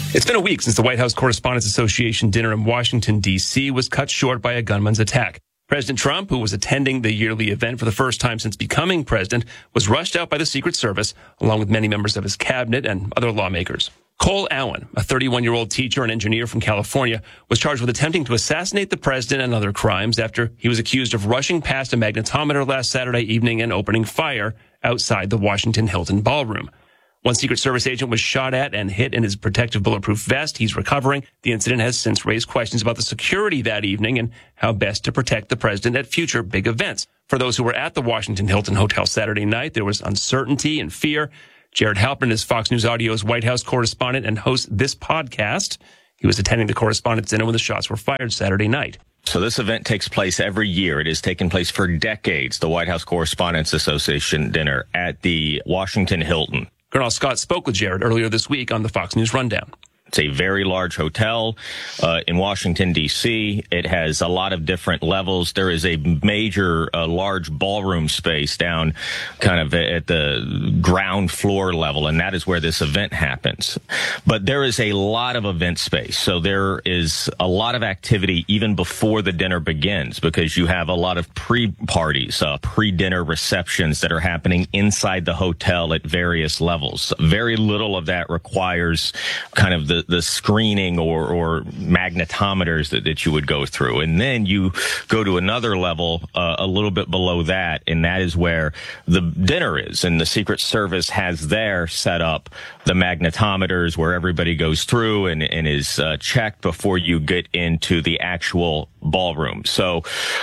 It's been a week since the White House Correspondents Association dinner in Washington, D.C. was cut short by a gunman's attack. President Trump, who was attending the yearly event for the first time since becoming president, was rushed out by the Secret Service, along with many members of his cabinet and other lawmakers. Cole Allen, a 31-year-old teacher and engineer from California, was charged with attempting to assassinate the president and other crimes after he was accused of rushing past a magnetometer last Saturday evening and opening fire outside the Washington Hilton ballroom. One Secret Service agent was shot at and hit in his protective bulletproof vest. He's recovering. The incident has since raised questions about the security that evening and how best to protect the president at future big events. For those who were at the Washington Hilton Hotel Saturday night, there was uncertainty and fear. Jared Halpern is Fox News Audio's White House correspondent and hosts this podcast. He was attending the correspondents' dinner when the shots were fired Saturday night. So this event takes place every year. It has taken place for decades, the White House Correspondents Association dinner at the Washington Hilton. Colonel Scott spoke with Jared earlier this week on the Fox News Rundown. It's a very large hotel in Washington, D.C. It has a lot of different levels. There is a major, large ballroom space down kind of at the ground floor level, and that is where this event happens. But there is a lot of event space, so there is a lot of activity even before the dinner begins because you have a lot of pre-parties, pre-dinner receptions that are happening inside the hotel at various levels. Very little of that requires kind of the screening or magnetometers that you would go through. And then you go to another level a little bit below that, and that is where the dinner is. And the Secret Service has there set up the magnetometers where everybody goes through and is checked before you get into the actual ballroom. So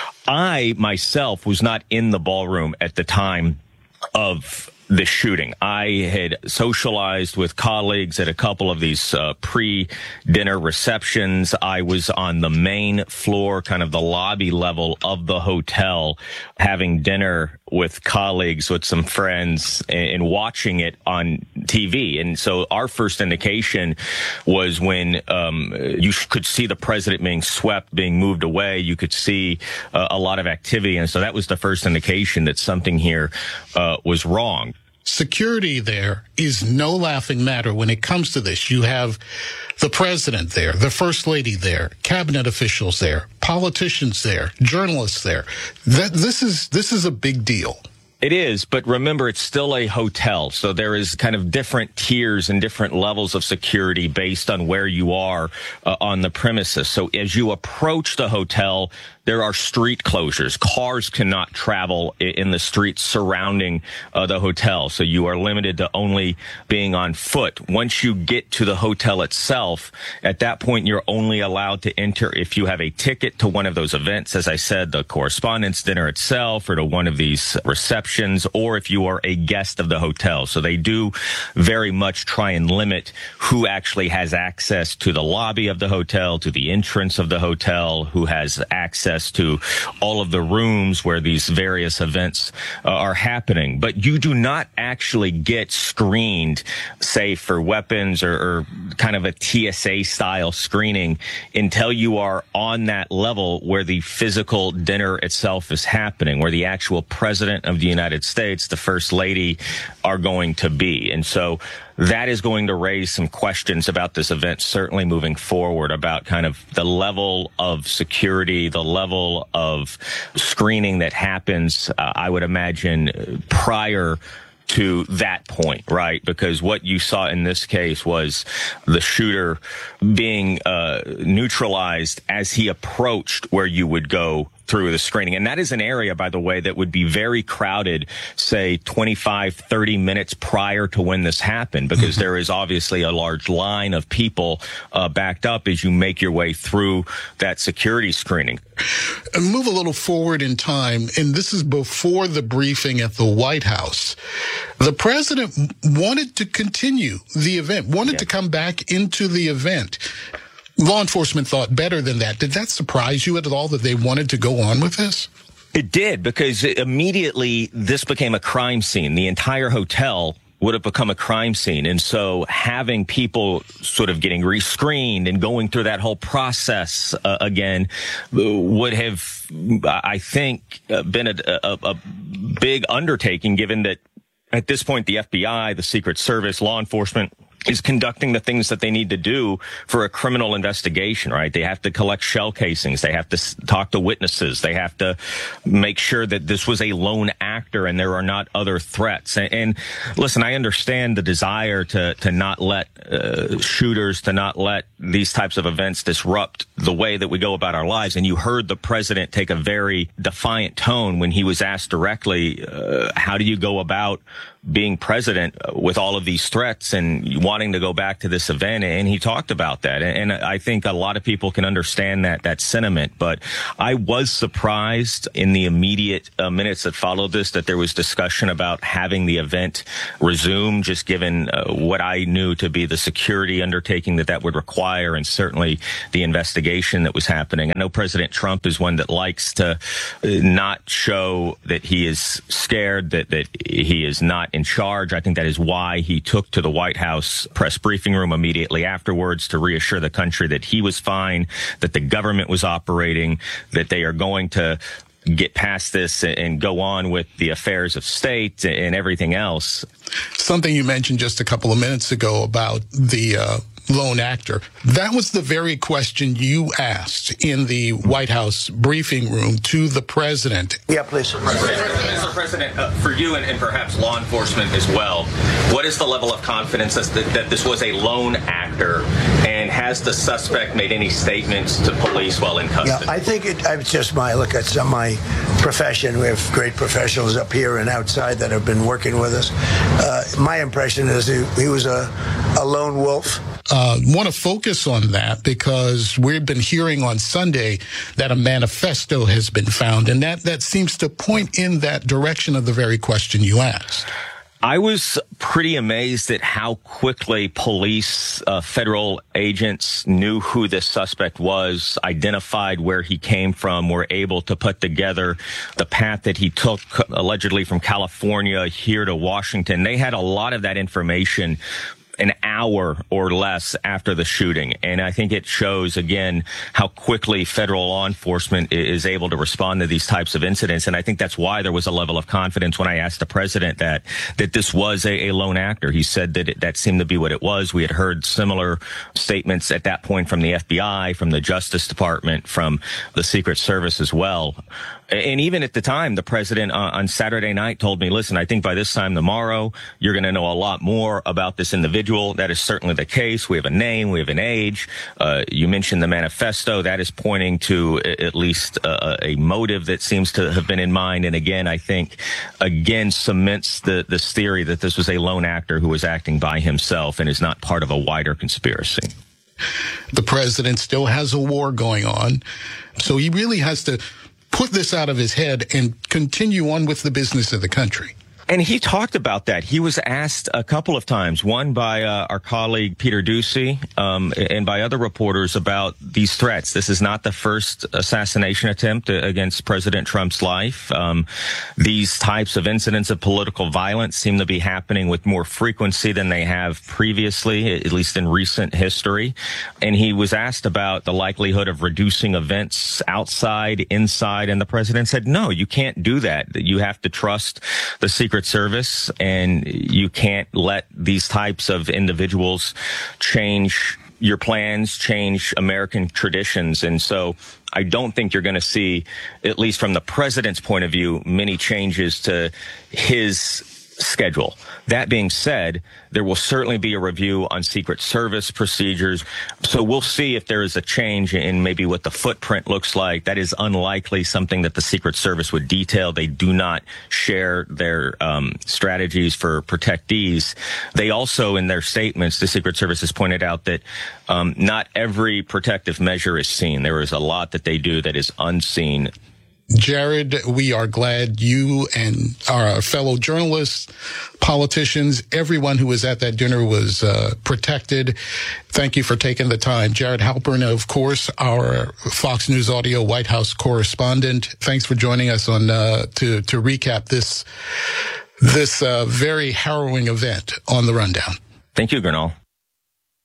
I myself was not in the ballroom at the time of the shooting. I had socialized with colleagues at a couple of these pre-dinner receptions. I was on the main floor, kind of the lobby level of the hotel, having dinner with colleagues, with some friends, and watching it on TV. And so our first indication was when you could see the president being swept, being moved away. You could see a lot of activity. And so that was the first indication that something here was wrong. Security there is no laughing matter when it comes to this. You have the president there, the first lady there, cabinet officials there, politicians there, journalists there. This is a big deal. It is, but remember, it's still a hotel, so there is kind of different tiers and different levels of security based on where you are on the premises. So as you approach the hotel, there are street closures. Cars cannot travel in the streets surrounding the hotel, so you are limited to only being on foot. Once you get to the hotel itself, at that point, you're only allowed to enter if you have a ticket to one of those events, as I said, the Correspondents' Dinner itself, or to one of these receptions, or if you are a guest of the hotel. So they do very much try and limit who actually has access to the lobby of the hotel, to the entrance of the hotel, who has access to all of the rooms where these various events are happening. But you do not actually get screened, say, for weapons or kind of a TSA style screening until you are on that level where the physical dinner itself is happening, where the actual president of the United States, the first lady, are going to be. And so that is going to raise some questions about this event, certainly moving forward, about kind of the level of security, the level of screening that happens, I would imagine, prior to that point, right? Because what you saw in this case was the shooter being neutralized as he approached where you would go through the screening. And that is an area, by the way, that would be very crowded, say 25, 30 minutes prior to when this happened, because there is obviously a large line of people backed up as you make your way through that security screening. And move a little forward in time, and this is before the briefing at the White House. The president wanted to continue the event, wanted to come back into the event. Law enforcement thought better than that. Did that surprise you at all that they wanted to go on with this? It did, because immediately this became a crime scene. The entire hotel would have become a crime scene. And so having people sort of getting rescreened and going through that whole process again would have, I think, been a big undertaking, given that at this point the FBI, the Secret Service, law enforcement is conducting the things that they need to do for a criminal investigation, right? They have to collect shell casings. They have to talk to witnesses. They have to make sure that this was a lone actor and there are not other threats. And listen, I understand the desire to not let shooters, to not let these types of events disrupt the way that we go about our lives. And you heard the president take a very defiant tone when he was asked directly, how do you go about being president with all of these threats and wanting to go back to this event? And he talked about that. And I think a lot of people can understand that sentiment. But I was surprised in the immediate minutes that followed this that there was discussion about having the event resume, just given what I knew to be the security undertaking that would require, and certainly the investigation that was happening. I know President Trump is one that likes to not show that he is scared, that he is not in charge. I think that is why he took to the White House press briefing room immediately afterwards to reassure the country that he was fine, that the government was operating, that they are going to get past this and go on with the affairs of state and everything else. Something you mentioned just a couple of minutes ago about the lone actor. That was the very question you asked in the White House briefing room to the president. Yeah, please. Mr. President, for you and perhaps law enforcement as well, what is the level of confidence that this was a lone actor, and has the suspect made any statements to police while in custody? Yeah, I think it's just my look at my profession. We have great professionals up here and outside that have been working with us. My impression is he was a lone wolf. Want to focus on that because we've been hearing on Sunday that a manifesto has been found, and that seems to point in that direction of the very question you asked. I was pretty amazed at how quickly police, federal agents knew who this suspect was, identified where he came from, were able to put together the path that he took allegedly from California here to Washington. They had a lot of that information an hour or less after the shooting. And I think it shows, again, how quickly federal law enforcement is able to respond to these types of incidents. And I think that's why there was a level of confidence when I asked the president that this was a lone actor. He said that that seemed to be what it was. We had heard similar statements at that point from the FBI, from the Justice Department, from the Secret Service as well. And even at the time, the president on Saturday night told me, listen, I think by this time tomorrow, you're going to know a lot more about this individual. That is certainly the case. We have a name. We have an age. You mentioned the manifesto. That is pointing to at least a motive that seems to have been in mind. And again, I think, cements this theory that this was a lone actor who was acting by himself and is not part of a wider conspiracy. The president still has a war going on, so he really has to put this out of his head and continue on with the business of the country. And he talked about that. He was asked a couple of times, one by our colleague Peter Doocy and by other reporters about these threats. This is not the first assassination attempt against President Trump's life. These types of incidents of political violence seem to be happening with more frequency than they have previously, at least in recent history. And he was asked about the likelihood of reducing events outside, inside, and the president said, no, you can't do that. You have to trust the Secret Service, and you can't let these types of individuals change your plans, change American traditions. And so I don't think you're going to see, at least from the president's point of view, many changes to his schedule. That being said, there will certainly be a review on Secret Service procedures. So we'll see if there is a change in maybe what the footprint looks like. That is unlikely something that the Secret Service would detail. They do not share their strategies for protectees. They also, in their statements, the Secret Service has pointed out that not every protective measure is seen. There is a lot that they do that is unseen. Jared, we are glad you and our fellow journalists, politicians, everyone who was at that dinner was protected. Thank you for taking the time. Jared Halpern, of course, our Fox News Audio White House correspondent. Thanks for joining us on to recap this very harrowing event on The Rundown. Thank you, Gernal.